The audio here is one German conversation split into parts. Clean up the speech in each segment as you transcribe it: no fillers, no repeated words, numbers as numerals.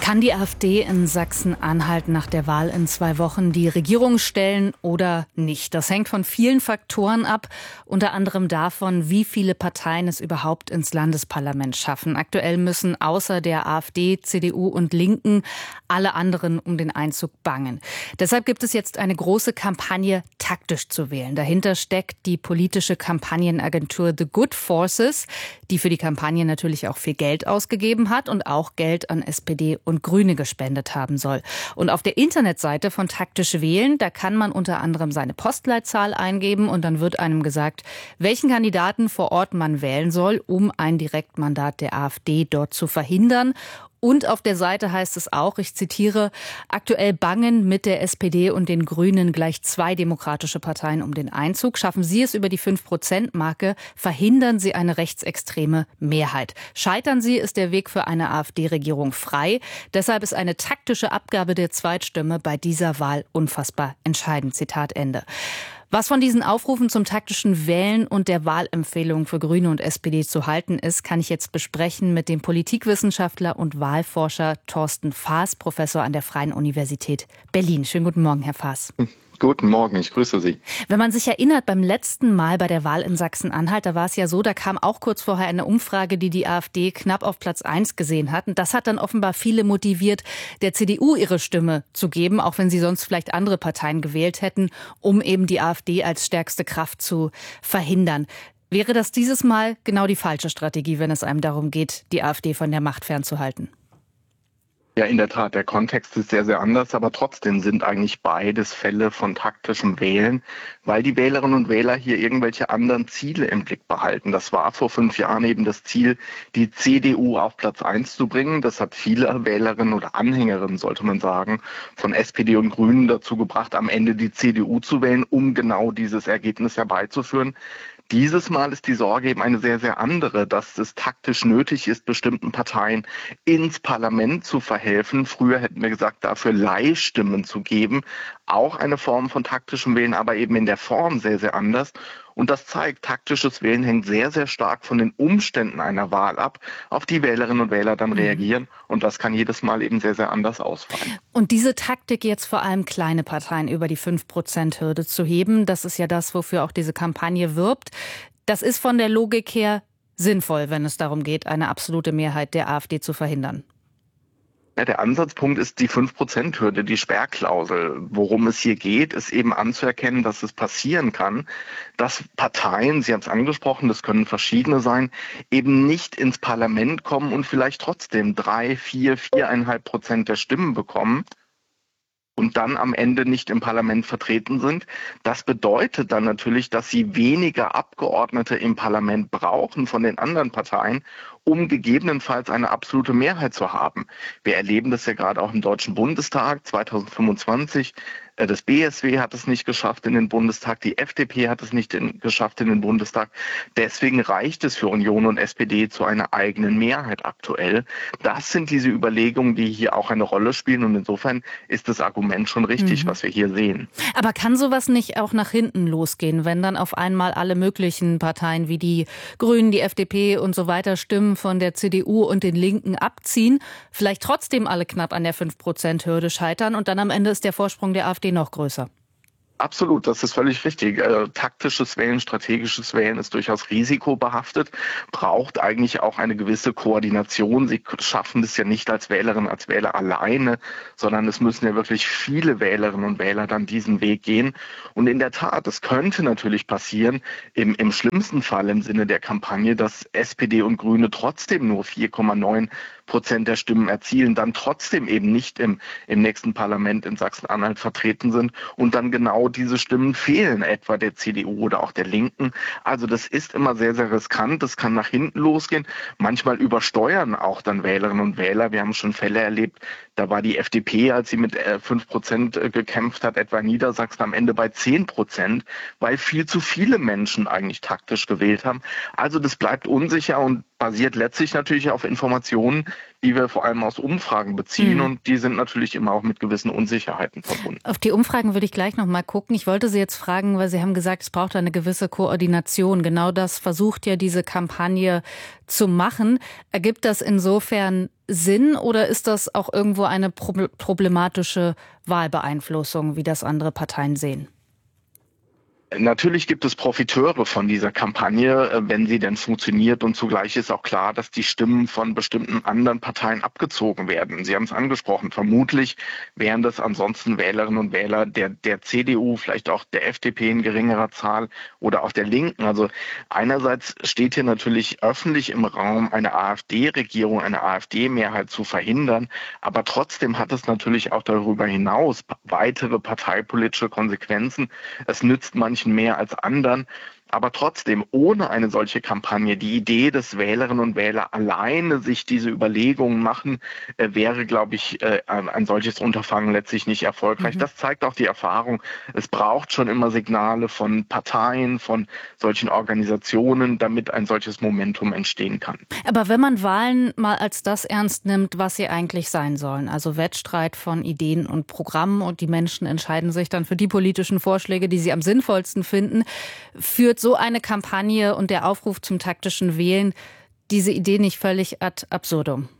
Kann die AfD in Sachsen-Anhalt nach der Wahl in 2 Wochen die Regierung stellen oder nicht? Das hängt von vielen Faktoren ab, unter anderem davon, wie viele Parteien es überhaupt ins Landesparlament schaffen. Aktuell müssen außer der AfD, CDU und Linken alle anderen um den Einzug bangen. Deshalb gibt es jetzt eine große Kampagne, taktisch zu wählen. Dahinter steckt die politische Kampagnenagentur The Good Forces, die für die Kampagne natürlich auch viel Geld ausgegeben hat und auch Geld an SPD und Grüne gespendet haben soll. Und auf der Internetseite von Taktisch Wählen, da kann man unter anderem seine Postleitzahl eingeben und dann wird einem gesagt, welchen Kandidaten vor Ort man wählen soll, um ein Direktmandat der AfD dort zu verhindern. Und auf der Seite heißt es auch, ich zitiere, aktuell bangen mit der SPD und den Grünen gleich 2 demokratische Parteien um den Einzug. Schaffen sie es über die 5%-Marke, verhindern sie eine rechtsextreme Mehrheit. Scheitern sie, ist der Weg für eine AfD-Regierung frei. Deshalb ist eine taktische Abgabe der Zweitstimme bei dieser Wahl unfassbar entscheidend. Zitat Ende. Was von diesen Aufrufen zum taktischen Wählen und der Wahlempfehlung für Grüne und SPD zu halten ist, kann ich jetzt besprechen mit dem Politikwissenschaftler und Wahlforscher Thorsten Faas, Professor an der Freien Universität Berlin. Schönen guten Morgen, Herr Faas. Guten Morgen, ich grüße Sie. Wenn man sich erinnert, beim letzten Mal bei der Wahl in Sachsen-Anhalt, da war es ja so, da kam auch kurz vorher eine Umfrage, die AfD knapp auf Platz 1 gesehen hat. Und das hat dann offenbar viele motiviert, der CDU ihre Stimme zu geben, auch wenn sie sonst vielleicht andere Parteien gewählt hätten, um eben die AfD als stärkste Kraft zu verhindern. Wäre das dieses Mal genau die falsche Strategie, wenn es einem darum geht, die AfD von der Macht fernzuhalten? Ja, in der Tat, der Kontext ist sehr, sehr anders, aber trotzdem sind eigentlich beides Fälle von taktischem Wählen, weil die Wählerinnen und Wähler hier irgendwelche anderen Ziele im Blick behalten. Das war vor 5 Jahren eben das Ziel, die CDU auf Platz 1 zu bringen. Das hat viele Wählerinnen oder Anhängerinnen, sollte man sagen, von SPD und Grünen dazu gebracht, am Ende die CDU zu wählen, um genau dieses Ergebnis herbeizuführen. Dieses Mal ist die Sorge eben eine sehr, sehr andere, dass es taktisch nötig ist, bestimmten Parteien ins Parlament zu verhelfen. Früher hätten wir gesagt, dafür Leihstimmen zu geben. Auch eine Form von taktischem Wählen, aber eben in der Form sehr, sehr anders. Und das zeigt, taktisches Wählen hängt sehr, sehr stark von den Umständen einer Wahl ab, auf die Wählerinnen und Wähler dann reagieren. Und das kann jedes Mal eben sehr, sehr anders ausfallen. Und diese Taktik, jetzt vor allem kleine Parteien über die 5%-Hürde zu heben, das ist ja das, wofür auch diese Kampagne wirbt. Das ist von der Logik her sinnvoll, wenn es darum geht, eine absolute Mehrheit der AfD zu verhindern. Ja, der Ansatzpunkt ist die 5%-Hürde, die Sperrklausel. Worum es hier geht, ist eben anzuerkennen, dass es passieren kann, dass Parteien, Sie haben es angesprochen, das können verschiedene sein, eben nicht ins Parlament kommen und vielleicht trotzdem 3, 4, 4,5% der Stimmen bekommen und dann am Ende nicht im Parlament vertreten sind. Das bedeutet dann natürlich, dass sie weniger Abgeordnete im Parlament brauchen von den anderen Parteien, um gegebenenfalls eine absolute Mehrheit zu haben. Wir erleben das ja gerade auch im Deutschen Bundestag 2025. Das BSW hat es nicht geschafft in den Bundestag, die FDP hat es nicht geschafft in den Bundestag. Deswegen reicht es für Union und SPD zu einer eigenen Mehrheit aktuell. Das sind diese Überlegungen, die hier auch eine Rolle spielen. Und insofern ist das Argument schon richtig, was wir hier sehen. Aber kann sowas nicht auch nach hinten losgehen, wenn dann auf einmal alle möglichen Parteien wie die Grünen, die FDP und so weiter Stimmen von der CDU und den Linken abziehen, vielleicht trotzdem alle knapp an der 5%-Hürde scheitern und dann am Ende ist der Vorsprung der AfD noch größer? Absolut, das ist völlig richtig. Taktisches Wählen, strategisches Wählen ist durchaus risikobehaftet, braucht eigentlich auch eine gewisse Koordination. Sie schaffen das ja nicht als Wählerinnen, als Wähler alleine, sondern es müssen ja wirklich viele Wählerinnen und Wähler dann diesen Weg gehen. Und in der Tat, es könnte natürlich passieren, im schlimmsten Fall im Sinne der Kampagne, dass SPD und Grüne trotzdem nur 4,9% der Stimmen erzielen, dann trotzdem eben nicht im nächsten Parlament in Sachsen-Anhalt vertreten sind und dann genau diese Stimmen fehlen, etwa der CDU oder auch der Linken. Also das ist immer sehr, sehr riskant. Das kann nach hinten losgehen. Manchmal übersteuern auch dann Wählerinnen und Wähler. Wir haben schon Fälle erlebt, da war die FDP, als sie mit 5% gekämpft hat, etwa in Niedersachsen am Ende bei 10%, weil viel zu viele Menschen eigentlich taktisch gewählt haben. Also das bleibt unsicher und basiert letztlich natürlich auf Informationen, die wir vor allem aus Umfragen beziehen und die sind natürlich immer auch mit gewissen Unsicherheiten verbunden. Auf die Umfragen würde ich gleich noch mal gucken. Ich wollte Sie jetzt fragen, weil Sie haben gesagt, es braucht eine gewisse Koordination. Genau das versucht ja diese Kampagne zu machen. Ergibt das insofern Sinn oder ist das auch irgendwo eine problematische Wahlbeeinflussung, wie das andere Parteien sehen? Natürlich gibt es Profiteure von dieser Kampagne, wenn sie denn funktioniert. Und zugleich ist auch klar, dass die Stimmen von bestimmten anderen Parteien abgezogen werden. Sie haben es angesprochen. Vermutlich wären das ansonsten Wählerinnen und Wähler der CDU, vielleicht auch der FDP in geringerer Zahl oder auch der Linken. Also einerseits steht hier natürlich öffentlich im Raum, eine AfD-Regierung, eine AfD-Mehrheit zu verhindern. Aber trotzdem hat es natürlich auch darüber hinaus weitere parteipolitische Konsequenzen. Es nützt manchen mehr als anderen. Aber trotzdem, ohne eine solche Kampagne, die Idee des Wählerinnen und Wähler alleine sich diese Überlegungen machen, wäre, glaube ich, ein solches Unterfangen letztlich nicht erfolgreich. Das zeigt auch die Erfahrung. Es braucht schon immer Signale von Parteien, von solchen Organisationen, damit ein solches Momentum entstehen kann. Aber wenn man Wahlen mal als das ernst nimmt, was sie eigentlich sein sollen, also Wettstreit von Ideen und Programmen und die Menschen entscheiden sich dann für die politischen Vorschläge, die sie am sinnvollsten finden, führt so eine Kampagne und der Aufruf zum taktischen Wählen diese Idee nicht völlig ad absurdum?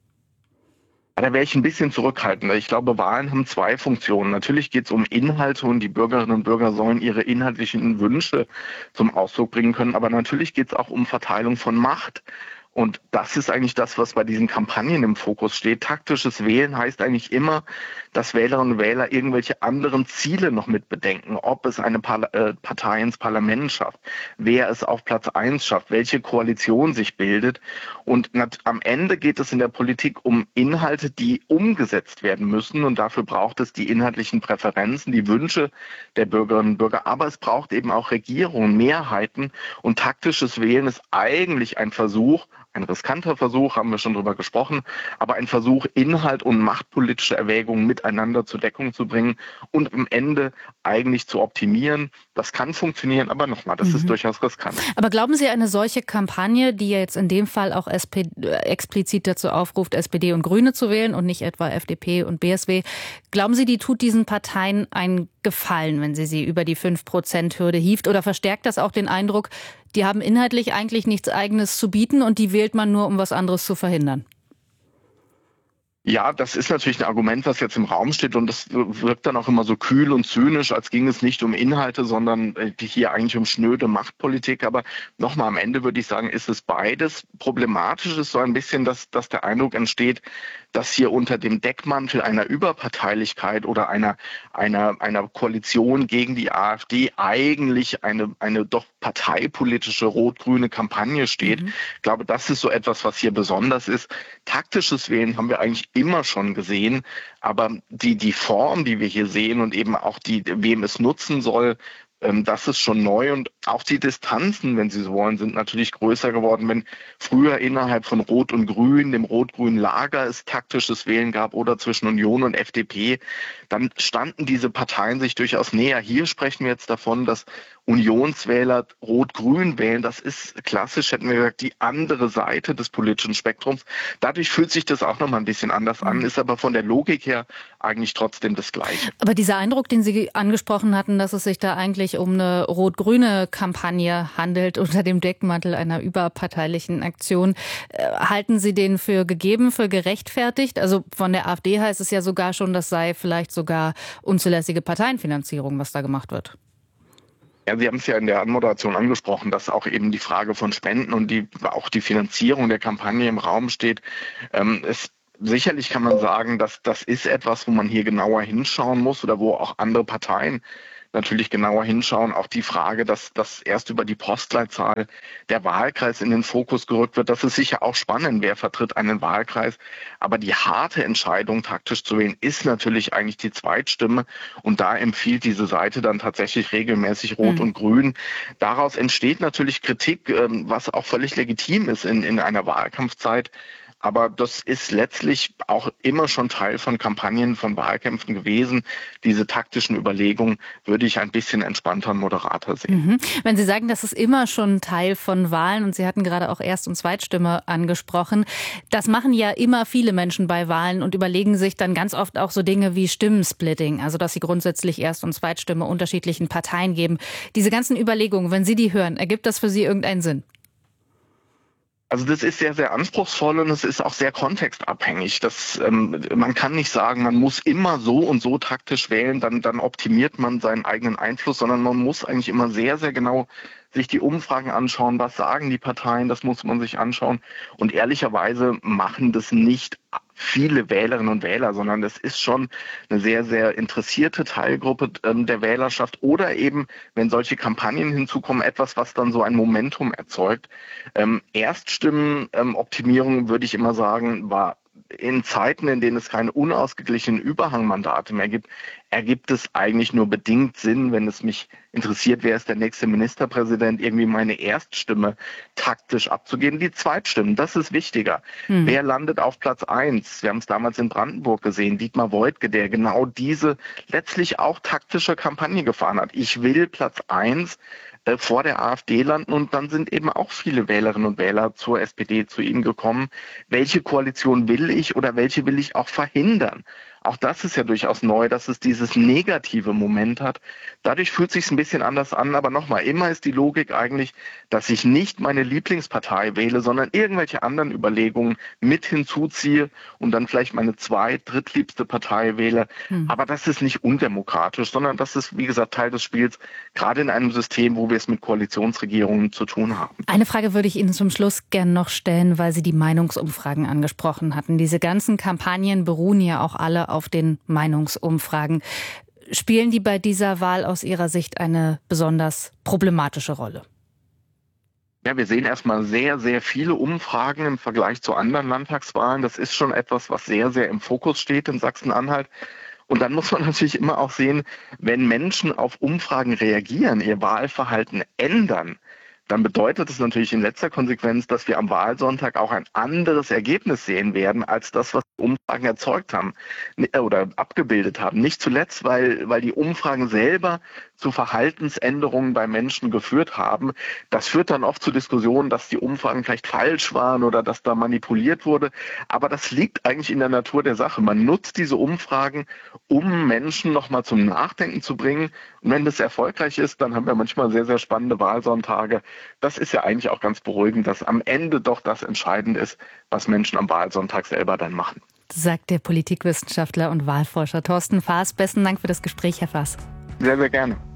Da wäre ich ein bisschen zurückhaltender. Ich glaube, Wahlen haben zwei Funktionen. Natürlich geht es um Inhalte und die Bürgerinnen und Bürger sollen ihre inhaltlichen Wünsche zum Ausdruck bringen können. Aber natürlich geht es auch um Verteilung von Macht. Und das ist eigentlich das, was bei diesen Kampagnen im Fokus steht. Taktisches Wählen heißt eigentlich immer, dass Wählerinnen und Wähler irgendwelche anderen Ziele noch mit bedenken. Ob es eine Partei ins Parlament schafft, wer es auf Platz 1 schafft, welche Koalition sich bildet. Und am Ende geht es in der Politik um Inhalte, die umgesetzt werden müssen. Und dafür braucht es die inhaltlichen Präferenzen, die Wünsche der Bürgerinnen und Bürger. Aber es braucht eben auch Regierungen, Mehrheiten. Und taktisches Wählen ist eigentlich ein Versuch, ein riskanter Versuch, haben wir schon drüber gesprochen, aber ein Versuch, Inhalt und machtpolitische Erwägungen miteinander zur Deckung zu bringen und am Ende eigentlich zu optimieren. Das kann funktionieren, aber nochmal, das ist durchaus riskant. Aber glauben Sie, eine solche Kampagne, die ja jetzt in dem Fall auch explizit dazu aufruft, SPD und Grüne zu wählen und nicht etwa FDP und BSW, glauben Sie, die tut diesen Parteien einen Gefallen, wenn sie über die 5%-Hürde hieft? Oder verstärkt das auch den Eindruck, die haben inhaltlich eigentlich nichts Eigenes zu bieten und die wählt man nur, um was anderes zu verhindern? Ja, das ist natürlich ein Argument, was jetzt im Raum steht und das wirkt dann auch immer so kühl und zynisch, als ging es nicht um Inhalte, sondern hier eigentlich um schnöde Machtpolitik. Aber nochmal, am Ende würde ich sagen, ist es beides. Problematisch ist so ein bisschen, dass der Eindruck entsteht, dass hier unter dem Deckmantel einer Überparteilichkeit oder einer Koalition gegen die AfD eigentlich eine doch parteipolitische rot-grüne Kampagne steht. Ich glaube, das ist so etwas, was hier besonders ist. Taktisches Wählen haben wir eigentlich immer schon gesehen, aber die Form, die wir hier sehen und eben auch wem es nutzen soll, das ist schon neu und auch die Distanzen, wenn Sie so wollen, sind natürlich größer geworden. Wenn früher innerhalb von Rot und Grün, dem rot-grünen Lager, es taktisches Wählen gab oder zwischen Union und FDP, dann standen diese Parteien sich durchaus näher. Hier sprechen wir jetzt davon, dass Unionswähler rot-grün wählen. Das ist klassisch, hätten wir gesagt, die andere Seite des politischen Spektrums. Dadurch fühlt sich das auch nochmal ein bisschen anders an, ist aber von der Logik her eigentlich trotzdem das Gleiche. Aber dieser Eindruck, den Sie angesprochen hatten, dass es sich da eigentlich um eine rot-grüne Kampagne handelt unter dem Deckmantel einer überparteilichen Aktion, halten Sie den für gegeben, für gerechtfertigt? Also von der AfD heißt es ja sogar schon, das sei vielleicht sogar unzulässige Parteienfinanzierung, was da gemacht wird. Ja, Sie haben es ja in der Anmoderation angesprochen, dass auch eben die Frage von Spenden und auch die Finanzierung der Kampagne im Raum steht. Sicherlich kann man sagen, dass das ist etwas, wo man hier genauer hinschauen muss oder wo auch andere Parteien natürlich genauer hinschauen. Auch die Frage, dass erst über die Postleitzahl der Wahlkreis in den Fokus gerückt wird, das ist sicher auch spannend, wer vertritt einen Wahlkreis. Aber die harte Entscheidung, taktisch zu wählen, ist natürlich eigentlich die Zweitstimme. Und da empfiehlt diese Seite dann tatsächlich regelmäßig Rot und Grün. Daraus entsteht natürlich Kritik, was auch völlig legitim ist in einer Wahlkampfzeit. Aber das ist letztlich auch immer schon Teil von Kampagnen, von Wahlkämpfen gewesen. Diese taktischen Überlegungen würde ich ein bisschen entspannter und moderater sehen. Wenn Sie sagen, das ist immer schon Teil von Wahlen und Sie hatten gerade auch Erst- und Zweitstimme angesprochen, das machen ja immer viele Menschen bei Wahlen und überlegen sich dann ganz oft auch so Dinge wie Stimmensplitting, also dass sie grundsätzlich Erst- und Zweitstimme unterschiedlichen Parteien geben. Diese ganzen Überlegungen, wenn Sie die hören, ergibt das für Sie irgendeinen Sinn? Also das ist sehr, sehr anspruchsvoll und es ist auch sehr kontextabhängig. Man kann nicht sagen, man muss immer so und so taktisch wählen, dann optimiert man seinen eigenen Einfluss, sondern man muss eigentlich immer sehr, sehr genau sich die Umfragen anschauen, was sagen die Parteien, das muss man sich anschauen. Und ehrlicherweise machen das nicht viele Wählerinnen und Wähler, sondern das ist schon eine sehr, sehr interessierte Teilgruppe der Wählerschaft oder eben, wenn solche Kampagnen hinzukommen, etwas, was dann so ein Momentum erzeugt. Erststimmenoptimierung, würde ich immer sagen, war in Zeiten, in denen es keine unausgeglichenen Überhangmandate mehr gibt, ergibt es eigentlich nur bedingt Sinn, wenn es mich interessiert, wer ist der nächste Ministerpräsident, irgendwie meine Erststimme taktisch abzugeben. Die Zweitstimmen, das ist wichtiger. Wer landet auf Platz 1? Wir haben es damals in Brandenburg gesehen, Dietmar Woidke, der genau diese letztlich auch taktische Kampagne gefahren hat. Ich will Platz 1 vor der AfD landen und dann sind eben auch viele Wählerinnen und Wähler zur SPD zu ihm gekommen. Welche Koalition will ich oder welche will ich auch verhindern? Auch das ist ja durchaus neu, dass es dieses negative Moment hat. Dadurch fühlt es sich ein bisschen anders an, aber nochmal, immer ist die Logik eigentlich, dass ich nicht meine Lieblingspartei wähle, sondern irgendwelche anderen Überlegungen mit hinzuziehe und dann vielleicht meine drittliebste Partei wähle. Aber das ist nicht undemokratisch, sondern das ist, wie gesagt, Teil des Spiels, gerade in einem System, wo wir es mit Koalitionsregierungen zu tun haben. Eine Frage würde ich Ihnen zum Schluss gerne noch stellen, weil Sie die Meinungsumfragen angesprochen hatten. Diese ganzen Kampagnen beruhen ja auch alle auf den Meinungsumfragen. Spielen die bei dieser Wahl aus Ihrer Sicht eine besonders problematische Rolle? Ja, wir sehen erstmal sehr, sehr viele Umfragen im Vergleich zu anderen Landtagswahlen. Das ist schon etwas, was sehr, sehr im Fokus steht in Sachsen-Anhalt. Und dann muss man natürlich immer auch sehen, wenn Menschen auf Umfragen reagieren, ihr Wahlverhalten ändern, dann bedeutet es natürlich in letzter Konsequenz, dass wir am Wahlsonntag auch ein anderes Ergebnis sehen werden, als das, was die Umfragen erzeugt haben oder abgebildet haben. Nicht zuletzt, weil die Umfragen selber zu Verhaltensänderungen bei Menschen geführt haben. Das führt dann oft zu Diskussionen, dass die Umfragen vielleicht falsch waren oder dass da manipuliert wurde. Aber das liegt eigentlich in der Natur der Sache. Man nutzt diese Umfragen, um Menschen nochmal zum Nachdenken zu bringen. Und wenn das erfolgreich ist, dann haben wir manchmal sehr, sehr spannende Wahlsonntage. Das ist ja eigentlich auch ganz beruhigend, dass am Ende doch das entscheidend ist, was Menschen am Wahlsonntag selber dann machen. Sagt der Politikwissenschaftler und Wahlforscher Thorsten Faas. Besten Dank für das Gespräch, Herr Faas. Sehr, sehr gerne.